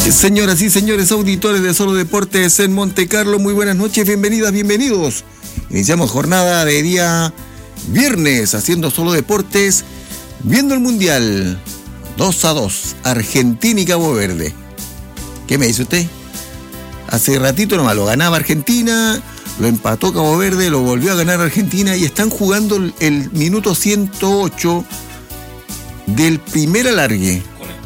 Señoras y señores auditores de Solo Deportes en Monte Carlo, muy buenas noches, bienvenidas, bienvenidos. Iniciamos jornada de día viernes haciendo Solo Deportes, viendo el Mundial 2-2, Argentina y Cabo Verde. ¿Qué me dice usted? Hace ratito nomás lo ganaba Argentina, lo empató Cabo Verde, lo volvió a ganar Argentina y están jugando el minuto 108 del primer alargue.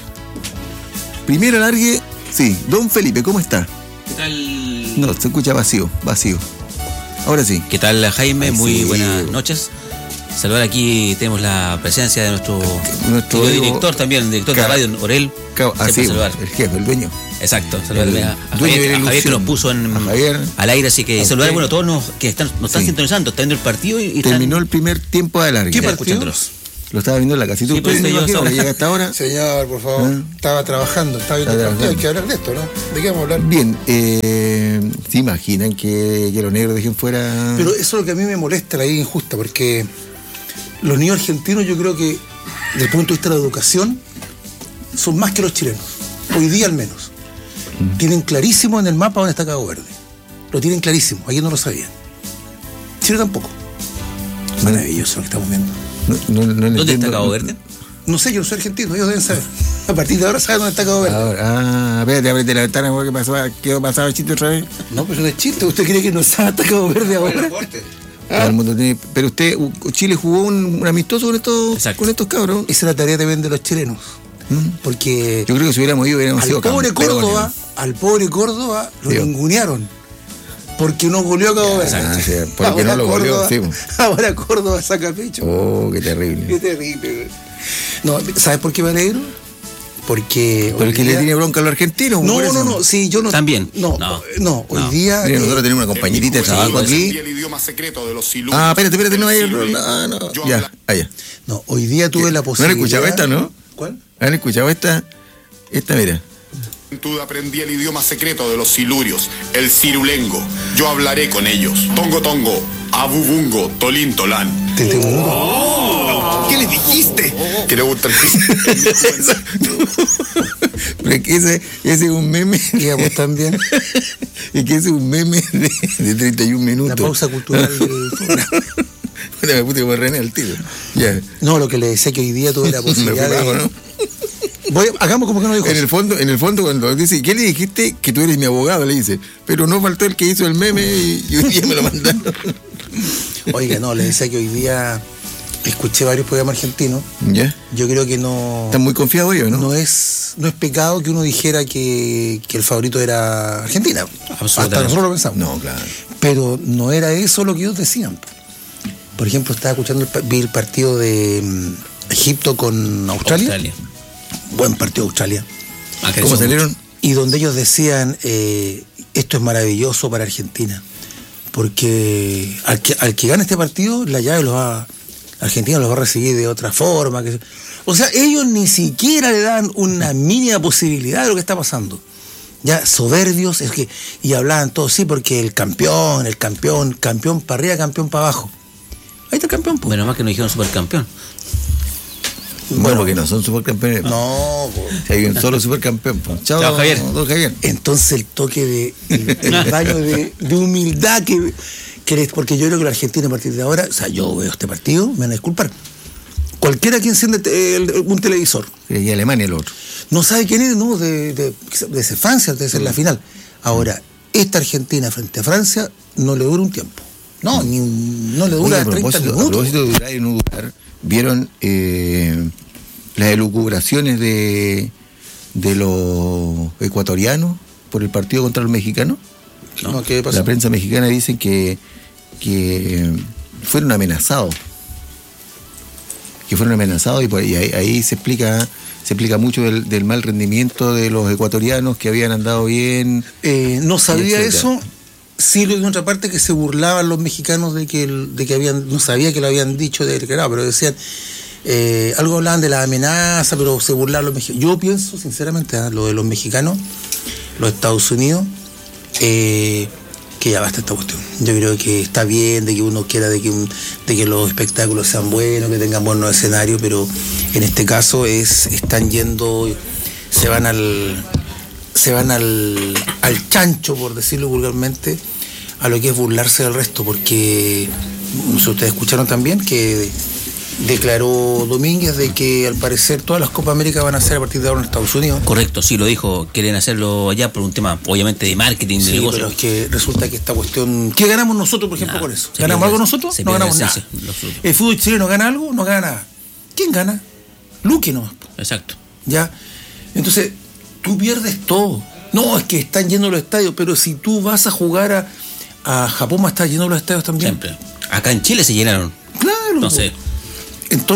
Primer alargue, sí. Don Felipe, ¿cómo está? ¿Qué tal? No, se escucha vacío. Ahora sí. ¿Qué tal, Jaime? Ay, muy sí. buenas noches. Saludar aquí, tenemos la presencia de nuestro director también, el director de la radio, Orel. Así, saludar. El jefe, el dueño. Exacto, saludar a dueño de la Javier que nos puso al aire, así que saludar, bueno, todos nos están sintonizando, está viendo el partido y terminó el primer tiempo de alargue. ¿Qué partido? Lo estaba viendo en la casita. Sí, ¿Usted pues, que llega hasta ahora? Señor, por favor. Estaba trabajando, estaba viendo el partido. Hay que hablar de esto, ¿no? ¿De qué vamos a hablar? Bien, ¿se imaginan que los negros dejen fuera? Pero eso es lo que a mí me molesta, la idea injusta, porque los niños argentinos, yo creo que, desde el punto de vista de la educación, son más que los chilenos. Hoy día al menos. Tienen clarísimo en el mapa dónde está Cabo Verde. Lo tienen clarísimo, ayer no lo sabían. Chile tampoco. Maravilloso lo que estamos viendo. ¿Dónde está Cabo Verde? No sé, yo no soy argentino, ellos deben saber. A partir de ahora saben dónde está Cabo Verde. Espérate, ábrete la ventana, ¿qué pasó? ¿Quedó pasado el chiste otra vez? No, pero no es chiste. ¿Usted cree que no sabe hasta Cabo Verde ahora? Todo el mundo tiene... Pero usted, Chile jugó un amistoso con estos cabros. Esa es la tarea también de los chilenos. Porque yo creo que si hubiéramos ido, hubiéramos sido campeones. Al pobre Córdoba lo ningunearon. Porque no goleó a Cabo Verde. Sí, porque no lo goleó, sí. Ahora Córdoba saca pecho. Oh, qué terrible. Qué terrible. No, ¿sabes por qué me alegro? Porque... Pero es que le tiene bronca a los argentinos. No, sí, yo no... También. No, hoy día... Mira, nosotros tenemos una compañerita de trabajo aquí. Espérate, no. Ya. No, hoy día tuve la posibilidad... ¿No han escuchado esta, no? ¿Cuál? ¿Han escuchado esta? Mira. Aprendí el idioma secreto de los silurios, el cirulengo. Yo hablaré con ellos. Tongo tongo, abubungo, tolín tolán. ¿Qué le dijiste? Que le gusta el Pero es que ese es un meme. Y a vos también. Es que ese es un meme de 31 minutos. La pausa cultural del programa. Bueno, me puse como René al tiro. Ya. No, lo que le decía que hoy día tuve la posibilidad de... hagamos como que no dijo. En el fondo, cuando dice, ¿qué le dijiste? Que tú eres mi abogado, le dice. Pero no faltó el que hizo el meme y hoy día me lo mandaron. Oiga, no, le decía que hoy día escuché varios programas argentinos. ¿Ya? Yo creo que no... ¿Están muy confiados ellos, no? No es pecado que uno dijera que el favorito era Argentina. Hasta nosotros lo pensamos. No, claro. Pero no era eso lo que ellos decían. Por ejemplo, estaba escuchando vi el partido de Egipto con Australia. Buen partido Australia. ¿Cómo salieron? Y donde ellos decían, esto es maravilloso para Argentina, porque al que gane este partido, la llave Argentina los va a recibir de otra forma. O sea, ellos ni siquiera le dan una mínima posibilidad de lo que está pasando. Ya soberbios, y hablaban todos, sí, porque el campeón para arriba, campeón para abajo. Ahí está el campeón. Po. Menos mal que no dijeron supercampeón. Bueno, porque no son supercampeones. No, si hay un solo supercampeón. Chao, Javier. Don Javier. Entonces el toque el baño de humildad porque yo creo que la Argentina a partir de ahora, o sea, yo veo este partido, me van a disculpar. Cualquiera que enciende un televisor. Y Alemania el otro. No sabe quién es, no, de Francia, de ser la final. Ahora, esta Argentina frente a Francia no le dura un tiempo. No, no le dura 30 minutos. A propósito de durar y no durar, ¿vieron las elucubraciones de los ecuatorianos por el partido contra los mexicanos? No, ¿qué pasó? La prensa mexicana dice que fueron amenazados. Y ahí se explica mucho del mal rendimiento de los ecuatorianos que habían andado bien. No sabía eso. Sí, lo de otra parte que se burlaban los mexicanos de que no sabía que lo habían dicho pero decían algo, hablaban de la amenaza, pero se burlaban los mexicanos. Yo pienso sinceramente lo de los mexicanos, los Estados Unidos, que ya basta esta cuestión. Yo creo que está bien de que uno quiera de que los espectáculos sean buenos, que tengan buenos escenarios, pero en este caso están yendo, se van se van al chancho, por decirlo vulgarmente, a lo que es burlarse del resto, porque no sé, ustedes escucharon también que declaró Domínguez de que al parecer todas las Copas América van a ser a partir de ahora en Estados Unidos. Correcto, sí, lo dijo, quieren hacerlo allá por un tema obviamente de marketing, de negocio. Pero es que resulta que esta cuestión, ¿qué ganamos nosotros, por ejemplo, con eso? ¿Ganamos algo nosotros? No ganamos nada. ¿El fútbol chileno gana algo? No gana nada. ¿Quién gana? Luque nomás. Exacto. ¿Ya? Entonces, tú pierdes todo. No, es que están llenos los estadios, pero si tú vas a jugar a Japón, va a estar lleno los estadios también. Siempre. Acá en Chile se llenaron. Claro. Entonces,